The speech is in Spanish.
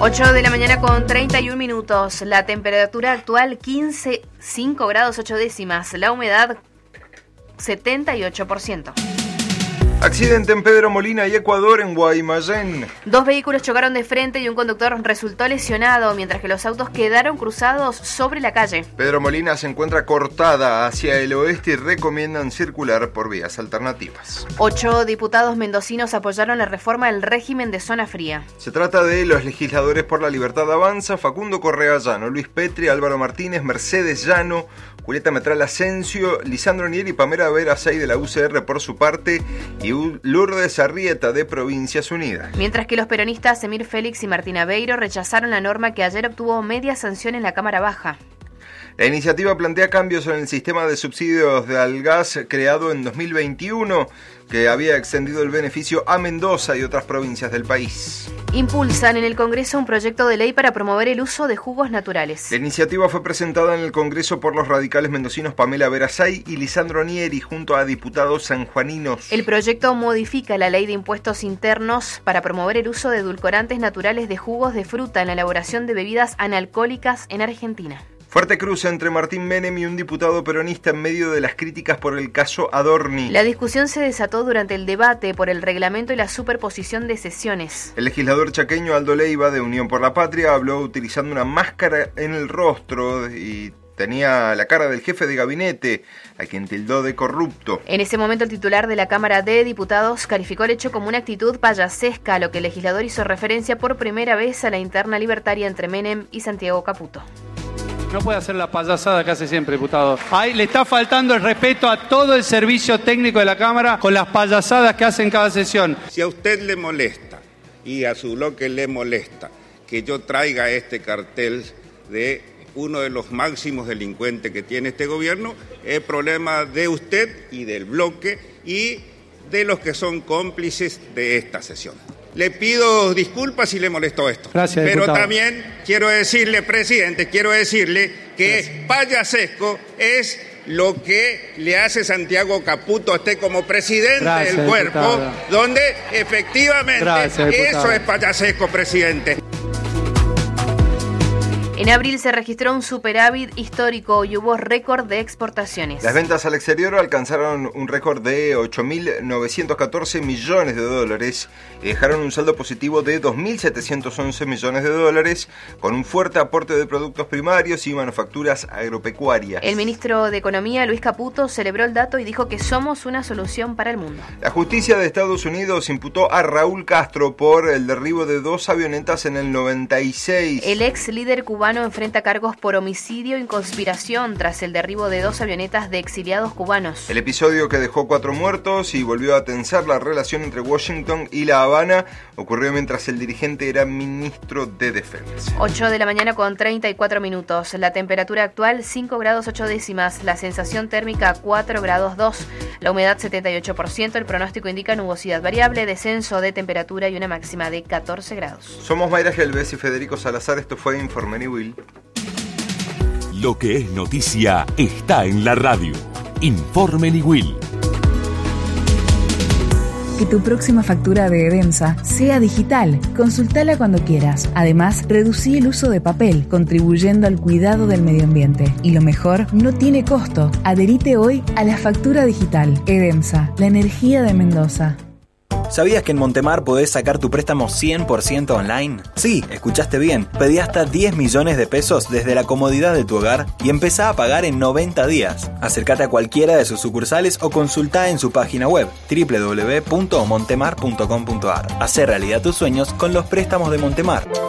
8 de la mañana con 31 minutos. La temperatura actual 5 grados 8 décimas. La humedad 78%. Accidente en Pedro Molina y Ecuador, en Guaymallén. 2 vehículos chocaron de frente y un conductor resultó lesionado, mientras que los autos quedaron cruzados sobre la calle. Pedro Molina se encuentra cortada hacia el oeste y recomiendan circular por vías alternativas. 8 diputados mendocinos apoyaron la reforma del régimen de zona fría. Se trata de los legisladores por la libertad Avanza, Facundo Correa Llano, Luis Petri, Álvaro Martínez, Mercedes Llano, Julieta Metral Asensio, Lisandro Nieri y Pamela Verasay de la UCR por su parte y Lourdes Arrieta de Provincias Unidas. Mientras que los peronistas Emir Félix y Martín Aveiro rechazaron la norma que ayer obtuvo media sanción en la Cámara Baja. La iniciativa plantea cambios en el sistema de subsidios al gas creado en 2021, que había extendido el beneficio a Mendoza y otras provincias del país. Impulsan en el Congreso un proyecto de ley para promover el uso de jugos naturales. La iniciativa fue presentada en el Congreso por los radicales mendocinos Pamela Verasay y Lisandro Nieri junto a diputados sanjuaninos. El proyecto modifica la ley de impuestos internos para promover el uso de edulcorantes naturales de jugos de fruta en la elaboración de bebidas analcohólicas en Argentina. Fuerte cruce entre Martín Menem y un diputado peronista en medio de las críticas por el caso Adorni. La discusión se desató durante el debate por el reglamento y la superposición de sesiones. El legislador chaqueño Aldo Leiva, de Unión por la Patria, habló utilizando una máscara en el rostro y tenía la cara del jefe de gabinete, a quien tildó de corrupto. En ese momento el titular de la Cámara de Diputados calificó el hecho como una actitud payasesca, a lo que el legislador hizo referencia por primera vez a la interna libertaria entre Menem y Santiago Caputo. No puede hacer la payasada que hace siempre, diputado. Ahí le está faltando el respeto a todo el servicio técnico de la Cámara con las payasadas que hace en cada sesión. Si a usted le molesta y a su bloque le molesta que yo traiga este cartel de uno de los máximos delincuentes que tiene este gobierno, es problema de usted y del bloque y de los que son cómplices de esta sesión. Le pido disculpas si le molestó esto. Gracias, pero diputado. también quiero decirle, presidente, que Gracias. payasesco es lo que le hace Santiago Caputo a usted como presidente Gracias, del cuerpo, diputado. donde efectivamente Gracias, diputado. eso es payasesco, presidente. En abril se registró un superávit histórico y hubo récord de exportaciones. Las ventas al exterior alcanzaron un récord de 8.914 millones de dólares y dejaron un saldo positivo de 2.711 millones de dólares, con un fuerte aporte de productos primarios y manufacturas agropecuarias. El ministro de Economía, Luis Caputo, celebró el dato y dijo que somos una solución para el mundo. La justicia de Estados Unidos imputó a Raúl Castro por el derribo de 2 avionetas en el 96. El ex líder cubano enfrenta cargos por homicidio y conspiración tras el derribo de 2 avionetas de exiliados cubanos. El episodio, que dejó 4 muertos y volvió a tensar la relación entre Washington y La Habana, ocurrió mientras el dirigente era ministro de Defensa. 8 de la mañana con 34 minutos. La temperatura actual 5 grados 8 décimas. La sensación térmica 4 grados 2. La humedad 78%. El pronóstico indica nubosidad variable, descenso de temperatura y una máxima de 14 grados. Somos Mayra Gelbes y Federico Salazar. Esto fue Informe Will. Lo que es noticia está en la radio. Informe Will. Que tu próxima factura de Edemsa sea digital. Consultala cuando quieras. Además, reducí el uso de papel, contribuyendo al cuidado del medio ambiente. Y lo mejor, no tiene costo. Adherite hoy a la factura digital. Edemsa, la energía de Mendoza. ¿Sabías que en Montemar podés sacar tu préstamo 100% online? Sí, escuchaste bien. Pedí hasta 10 millones de pesos desde la comodidad de tu hogar y empezá a pagar en 90 días. Acércate a cualquiera de sus sucursales o consultá en su página web www.montemar.com.ar. Hacé realidad tus sueños con los préstamos de Montemar.